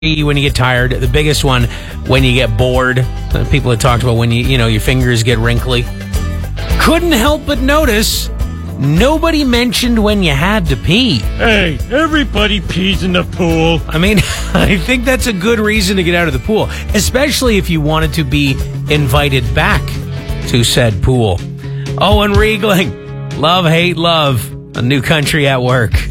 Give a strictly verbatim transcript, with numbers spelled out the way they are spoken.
when you get tired. The biggest one, when you get bored. People have talked about when you, you know, your fingers get wrinkly. Couldn't help but notice nobody mentioned when you had to pee. Hey, everybody pees in the pool. I mean, I think that's a good reason to get out of the pool, especially if you wanted to be invited back to said pool. Owen Riegling, Love, Hate, Love, a New Country at Work.